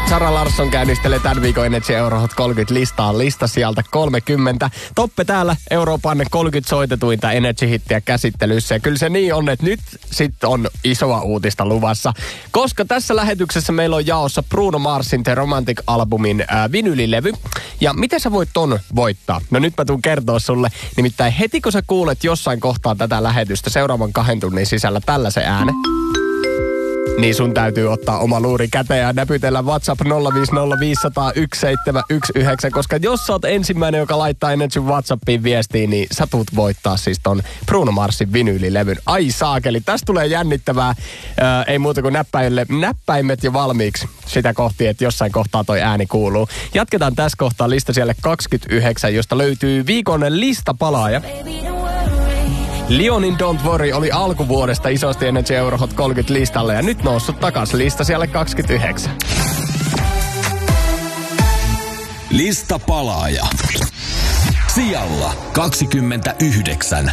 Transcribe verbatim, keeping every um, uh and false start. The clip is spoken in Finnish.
Zara Larsson käynnistelee tämän viikon Energy Euro Hot kolmekymmentä listaa. Lista sieltä kolmekymmentä. Toppe täällä Euroopan kolmekymmentä soitetuinta Energy-hittiä käsittelyssä. Ja kyllä se niin on, että nyt sitten on isoa uutista luvassa. Koska tässä lähetyksessä meillä on jaossa Bruno Marsin The Romantic-albumin äh, vinylilevy. Ja miten sä voit ton voittaa? No nyt mä tuun kertoa sulle. Nimittäin heti kun sä kuulet jossain kohtaa tätä lähetystä seuraavan kahden tunnin sisällä tällaisen äänen, niin sun täytyy ottaa oma luuri käteen ja näpytellä WhatsApp nolla viisi nolla viisi nolla nolla yksi seitsemän yksi yhdeksän, koska jos sä oot ensimmäinen, joka laittaa Energy WhatsAppiin viestiin, niin sä tuut voittaa siis ton Bruno Marsin vinyylilevyn. Ai saakeli, tästä tulee jännittävää. Ää, ei muuta kuin näppäille, näppäimet jo valmiiksi sitä kohti, että jossain kohtaa toi ääni kuuluu. Jatketaan tässä kohtaa lista siellä kaksikymmentäyhdeksän, josta löytyy viikon listapalaaja. Leonin Don't Worry oli alkuvuodesta isosti Energy Euro Hot kolmekymmentä listalle ja nyt noussut takas lista siellä kaksikymmentäyhdeksän. Listapalaaja. Sijalla kaksikymmentäyhdeksän.